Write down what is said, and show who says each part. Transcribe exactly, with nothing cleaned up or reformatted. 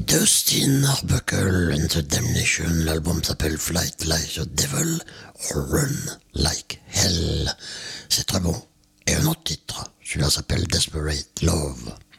Speaker 1: Dustin Arbuckle and the Damnation, l'album s'appelle Flight Like a Devil or Run Like Hell. C'est très bon. Et un autre titre, celui-là s'appelle Desperate Love.